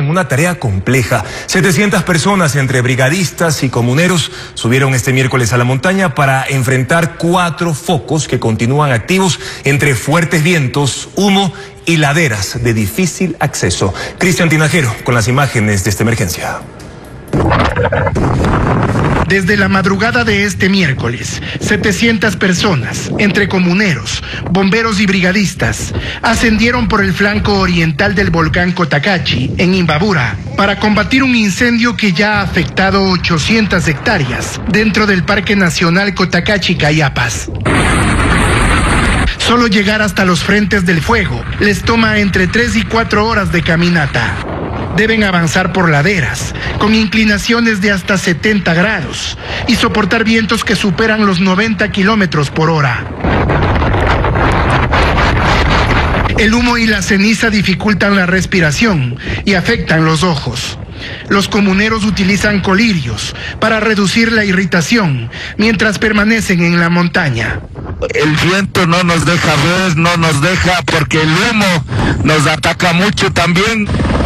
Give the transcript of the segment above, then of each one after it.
en una tarea compleja. 700 personas entre brigadistas y comuneros subieron este miércoles a la montaña para enfrentar 4 focos que continúan activos entre fuertes vientos, humo y laderas de difícil acceso. Cristian Tinajero con las imágenes de esta emergencia. Desde la madrugada de este miércoles, 700 personas, entre comuneros, bomberos y brigadistas, ascendieron por el flanco oriental del volcán Cotacachi, en Imbabura, para combatir un incendio que ya ha afectado 800 hectáreas dentro del Parque Nacional Cotacachi-Cayapas. Solo llegar hasta los frentes del fuego les toma entre 3 y 4 horas de caminata. Deben avanzar por laderas, con inclinaciones de hasta 70 grados, y soportar vientos que superan los 90 kilómetros por hora. El humo y la ceniza dificultan la respiración y afectan los ojos. Los comuneros utilizan colirios para reducir la irritación mientras permanecen en la montaña. El viento no nos deja ver, no nos deja porque el humo nos ataca mucho también.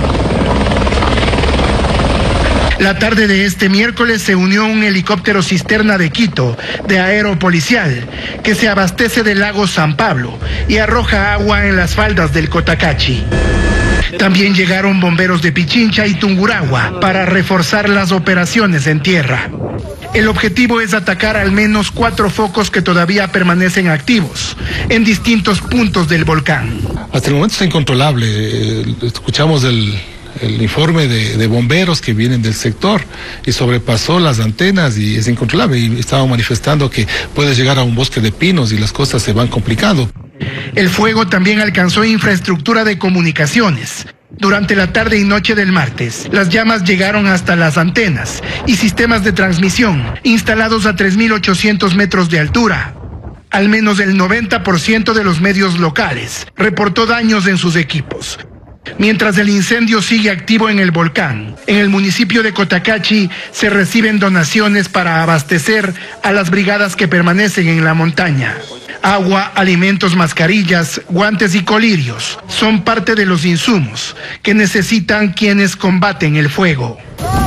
La tarde de este miércoles se unió un helicóptero cisterna de Quito, de Aeropolicial, que se abastece del lago San Pablo y arroja agua en las faldas del Cotacachi. También llegaron bomberos de Pichincha y Tungurahua para reforzar las operaciones en tierra. El objetivo es atacar al menos 4 focos que todavía permanecen activos en distintos puntos del volcán. Hasta el momento está incontrolable. Escuchamos el informe de bomberos que vienen del sector y sobrepasó las antenas y es incontrolable, y estaban manifestando que puede llegar a un bosque de pinos y las cosas se van complicando. El fuego también alcanzó infraestructura de comunicaciones. Durante la tarde y noche del martes, las llamas llegaron hasta las antenas y sistemas de transmisión instalados a 3.800 metros de altura. Al menos el 90% de los medios locales reportó daños en sus equipos. Mientras el incendio sigue activo en el volcán, en el municipio de Cotacachi se reciben donaciones para abastecer a las brigadas que permanecen en la montaña. Agua, alimentos, mascarillas, guantes y colirios son parte de los insumos que necesitan quienes combaten el fuego.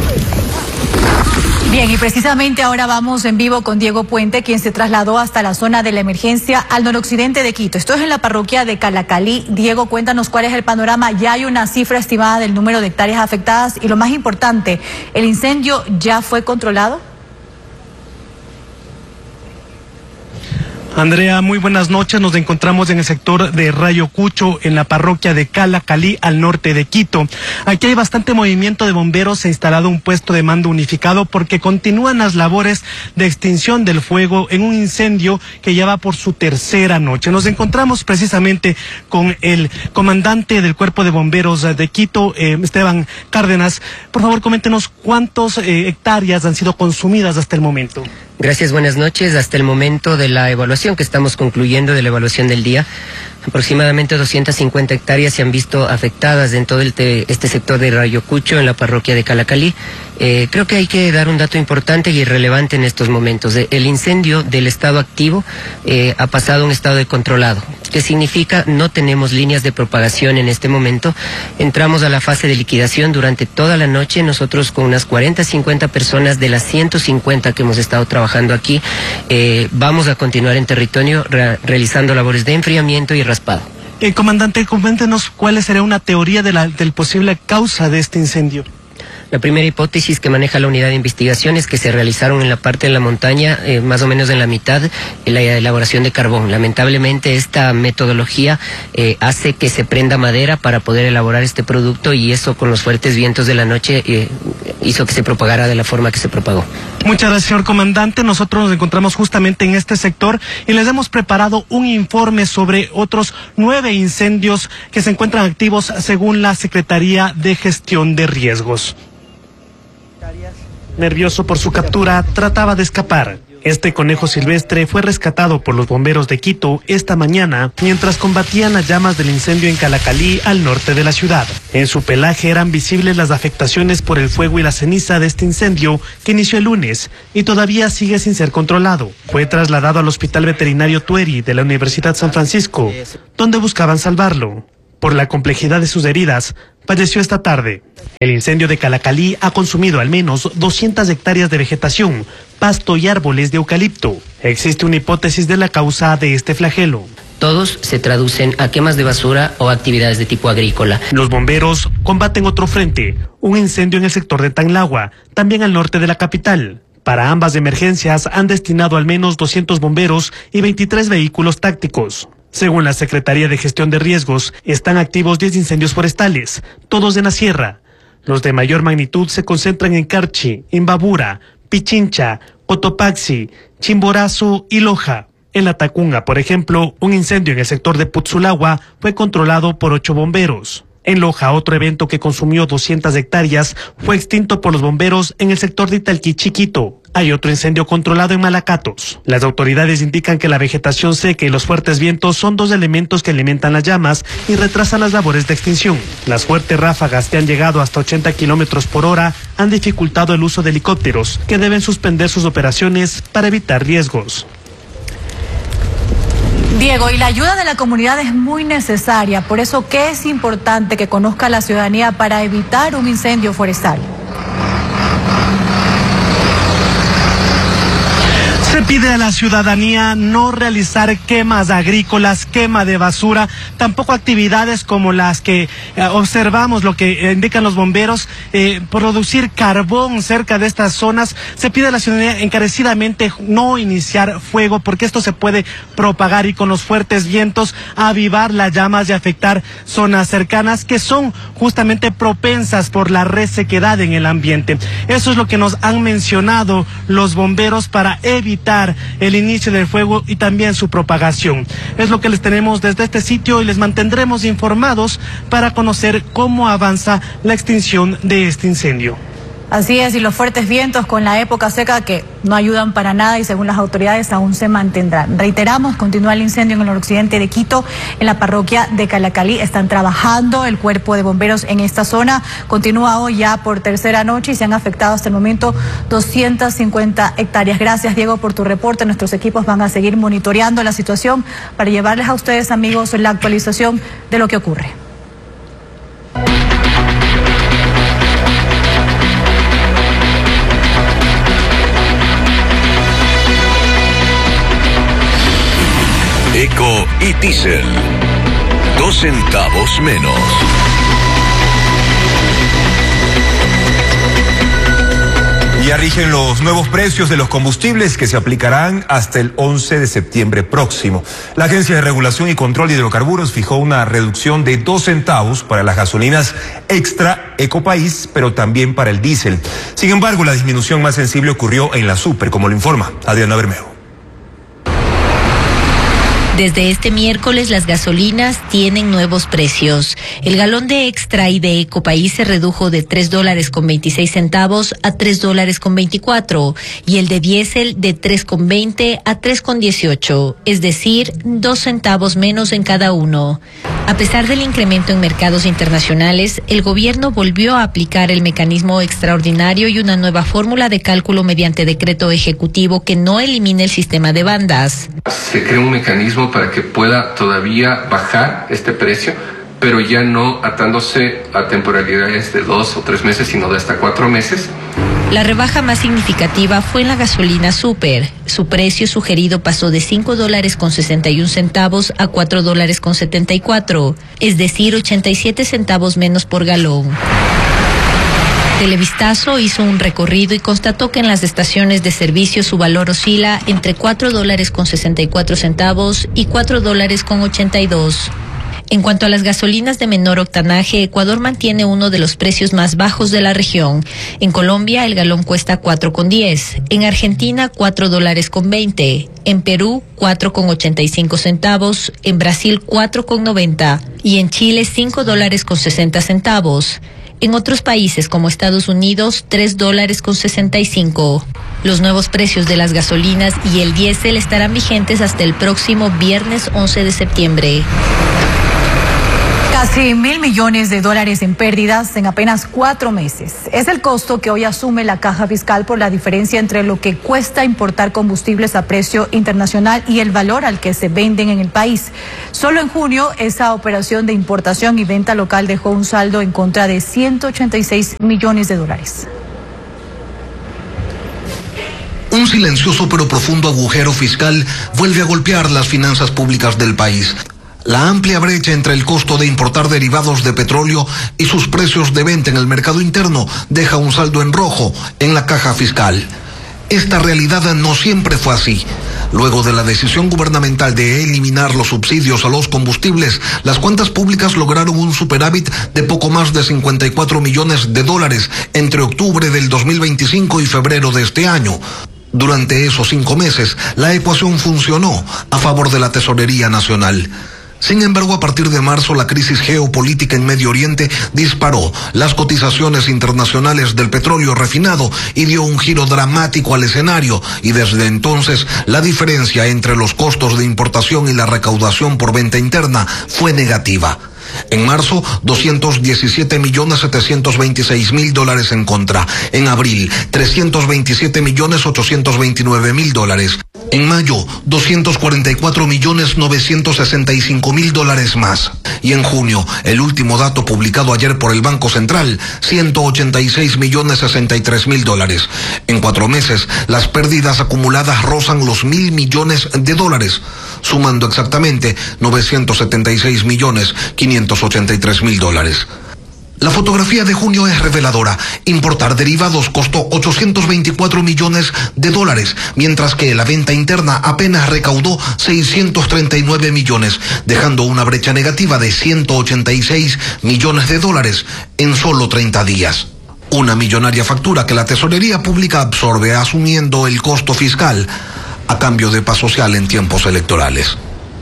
Bien, y precisamente ahora vamos en vivo con Diego Puente, quien se trasladó hasta la zona de la emergencia al noroccidente de Quito. Esto es en la parroquia de Calacalí. Diego, cuéntanos cuál es el panorama. Ya hay una cifra estimada del número de hectáreas afectadas y lo más importante, ¿el incendio ya fue controlado? Andrea, muy buenas noches. Nos encontramos en el sector de Rayo Cucho, en la parroquia de Calacalí, al norte de Quito. Aquí hay bastante movimiento de bomberos. Se ha instalado un puesto de mando unificado porque continúan las labores de extinción del fuego en un incendio que ya va por su 3ª noche. Nos encontramos precisamente con el comandante del Cuerpo de Bomberos de Quito, Esteban Cárdenas. Por favor, coméntenos cuántas hectáreas han sido consumidas hasta el momento. Gracias, buenas noches. Hasta el momento de la evaluación que estamos concluyendo, de la evaluación del día, aproximadamente 250 hectáreas se han visto afectadas en todo este sector de Rayo Cucho, en la parroquia de Calacalí. Creo que hay que dar un dato importante y relevante en estos momentos. El incendio del estado activo ha pasado a un estado de controlado. ¿Qué significa? No tenemos líneas de propagación en este momento. Entramos a la fase de liquidación durante toda la noche. Nosotros con unas 40-50 personas de las 150 que hemos estado trabajando aquí, vamos a continuar en territorio realizando labores de enfriamiento y raspado. Comandante, coméntenos cuál sería una teoría del posible causa de este incendio. La primera hipótesis que maneja la unidad de investigación es que se realizaron en la parte de la montaña, más o menos en la mitad, la elaboración de carbón. Lamentablemente esta metodología hace que se prenda madera para poder elaborar este producto, y eso con los fuertes vientos de la noche hizo que se propagara de la forma que se propagó. Muchas gracias, señor comandante. Nosotros nos encontramos justamente en este sector y les hemos preparado un informe sobre otros 9 incendios que se encuentran activos según la Secretaría de Gestión de Riesgos. Nervioso por su captura, trataba de escapar. Este conejo silvestre fue rescatado por los bomberos de Quito esta mañana mientras combatían las llamas del incendio en Calacalí, al norte de la ciudad. En su pelaje eran visibles las afectaciones por el fuego y la ceniza de este incendio que inició el lunes y todavía sigue sin ser controlado. Fue trasladado al Hospital Veterinario Tueri de la Universidad San Francisco, donde buscaban salvarlo. Por la complejidad de sus heridas, falleció esta tarde. El incendio de Calacalí ha consumido al menos 200 hectáreas de vegetación, pasto y árboles de eucalipto. Existe una hipótesis de la causa de este flagelo. Todos se traducen a quemas de basura o actividades de tipo agrícola. Los bomberos combaten otro frente, un incendio en el sector de Tanlagua, también al norte de la capital. Para ambas emergencias han destinado al menos 200 bomberos y 23 vehículos tácticos. Según la Secretaría de Gestión de Riesgos, están activos 10 incendios forestales, todos en la sierra. Los de mayor magnitud se concentran en Carchi, Imbabura, Pichincha, Cotopaxi, Chimborazo y Loja. En la Tacunga, por ejemplo, un incendio en el sector de Putzulagua fue controlado por 8 bomberos. En Loja, otro evento que consumió 200 hectáreas fue extinto por los bomberos en el sector de Italquí Chiquito. Hay otro incendio controlado en Malacatos. Las autoridades indican que la vegetación seca y los fuertes vientos son dos elementos que alimentan las llamas y retrasan las labores de extinción. Las fuertes ráfagas que han llegado hasta 80 kilómetros por hora han dificultado el uso de helicópteros, que deben suspender sus operaciones para evitar riesgos. Diego, y la ayuda de la comunidad es muy necesaria, por eso, ¿qué es importante que conozca la ciudadanía para evitar un incendio forestal? Se pide a la ciudadanía no realizar quemas agrícolas, quema de basura, tampoco actividades como las que observamos, lo que indican los bomberos, producir carbón cerca de estas zonas. Se pide a la ciudadanía encarecidamente no iniciar fuego, porque esto se puede propagar y con los fuertes vientos avivar las llamas y afectar zonas cercanas que son justamente propensas por la resequedad en el ambiente. Eso es lo que nos han mencionado los bomberos para evitar el inicio del fuego y también su propagación. Es lo que les tenemos desde este sitio y les mantendremos informados para conocer cómo avanza la extinción de este incendio. Así es, y los fuertes vientos con la época seca que no ayudan para nada y según las autoridades aún se mantendrán. Reiteramos, continúa el incendio en el noroccidente de Quito, en la parroquia de Calacalí. Están trabajando el cuerpo de bomberos en esta zona. Continúa hoy ya por tercera noche y se han afectado hasta el momento 250 hectáreas. Gracias, Diego, por tu reporte. Nuestros equipos van a seguir monitoreando la situación para llevarles a ustedes, amigos, la actualización de lo que ocurre. Eco y Diesel, 2 centavos menos. Ya rigen los nuevos precios de los combustibles que se aplicarán hasta el 11 de septiembre próximo. La Agencia de Regulación y Control de Hidrocarburos fijó una reducción de 2 centavos para las gasolinas extra Ecopaís, pero también para el diésel. Sin embargo, la disminución más sensible ocurrió en la Super, como lo informa Adriana Bermeo. Desde este miércoles las gasolinas tienen nuevos precios. El galón de Extra y de Ecopaís se redujo de $3.26 a $3.24 y el de diésel de $3.20 a $3.18, es decir, 2 centavos menos en cada uno. A pesar del incremento en mercados internacionales, el gobierno volvió a aplicar el mecanismo extraordinario y una nueva fórmula de cálculo mediante decreto ejecutivo que no elimina el sistema de bandas. Se crea un mecanismo para que pueda todavía bajar este precio, pero ya no atándose a temporalidades de 2 o 3 meses, sino de hasta 4 meses. La rebaja más significativa fue en la gasolina Super. Su precio sugerido pasó de $5.61 a $4.74, es decir, 87 centavos menos por galón. Televistazo hizo un recorrido y constató que en las estaciones de servicio su valor oscila entre $4.64 y $4.82. En cuanto a las gasolinas de menor octanaje, Ecuador mantiene uno de los precios más bajos de la región. En Colombia el galón cuesta $4.10, en Argentina $4.20, en Perú $4.85, en Brasil $4.90 y en Chile $5.60. En otros países como Estados Unidos, $3.65. Los nuevos precios de las gasolinas y el diésel estarán vigentes hasta el próximo viernes 11 de septiembre. Casi $1.000 millones en pérdidas en apenas 4 meses. Es el costo que hoy asume la Caja Fiscal por la diferencia entre lo que cuesta importar combustibles a precio internacional y el valor al que se venden en el país. Solo en junio, esa operación de importación y venta local dejó un saldo en contra de $186 millones. Un silencioso pero profundo agujero fiscal vuelve a golpear las finanzas públicas del país. La amplia brecha entre el costo de importar derivados de petróleo y sus precios de venta en el mercado interno deja un saldo en rojo en la caja fiscal. Esta realidad no siempre fue así. Luego de la decisión gubernamental de eliminar los subsidios a los combustibles, las cuentas públicas lograron un superávit de poco más de $54 millones entre octubre del 2025 y febrero de este año. Durante esos 5 meses, la ecuación funcionó a favor de la Tesorería Nacional. Sin embargo, a partir de marzo, la crisis geopolítica en Medio Oriente disparó las cotizaciones internacionales del petróleo refinado y dio un giro dramático al escenario, y desde entonces la diferencia entre los costos de importación y la recaudación por venta interna fue negativa. En marzo, $217.726.000 en contra. En abril, $327.829.000. En mayo, $244.965.000 más. Y en junio, el último dato publicado ayer por el Banco Central, $186.063.000. En 4 meses, las pérdidas acumuladas rozan los $1.000 millones, sumando exactamente $976.583.000. La fotografía de junio es reveladora. Importar derivados costó $824 millones, mientras que la venta interna apenas recaudó $639 millones, dejando una brecha negativa de $186 millones en solo 30 días. Una millonaria factura que la Tesorería Pública absorbe asumiendo el costo fiscal a cambio de paz social en tiempos electorales.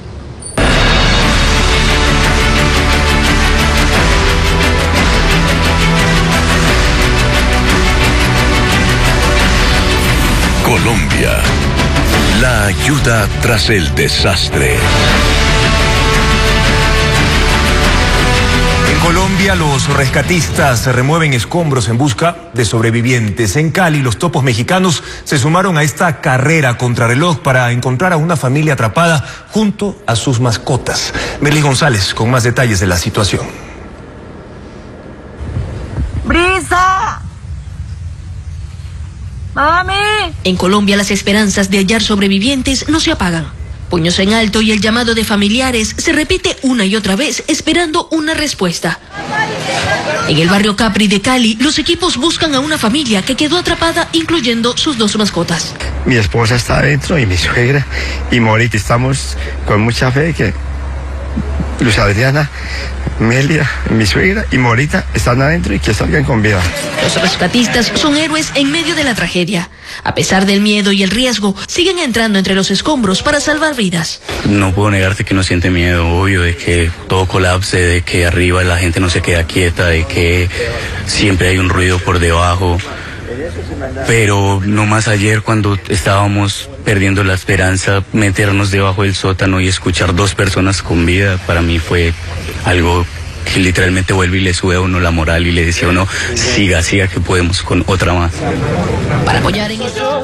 Colombia, la ayuda tras el desastre. En Colombia, los rescatistas remueven escombros en busca de sobrevivientes. En Cali, los topos mexicanos se sumaron a esta carrera contrarreloj para encontrar a una familia atrapada junto a sus mascotas. Merly González con más detalles de la situación. ¡Brisa! ¡Mami! En Colombia, las esperanzas de hallar sobrevivientes no se apagan. Puños en alto y el llamado de familiares se repite una y otra vez esperando una respuesta. En el barrio Capri de Cali, los equipos buscan a una familia que quedó atrapada, incluyendo sus 2 mascotas. Mi esposa está adentro y mi suegra y Morita. Estamos con mucha fe que Luz Adriana, Melia, mi suegra y Morita están adentro y que salgan con vida. Los rescatistas son héroes en medio de la tragedia. A pesar del miedo y el riesgo, siguen entrando entre los escombros para salvar vidas. No puedo negarte que uno siente miedo, obvio, de que todo colapse, de que arriba la gente no se queda quieta, de que siempre hay un ruido por debajo. Pero no más ayer, cuando estábamos perdiendo la esperanza, meternos debajo del sótano y escuchar 2 personas con vida, para mí fue algo que literalmente vuelve y le sube a uno la moral y le dice a uno, siga que podemos con otra más. Para apoyar en esto.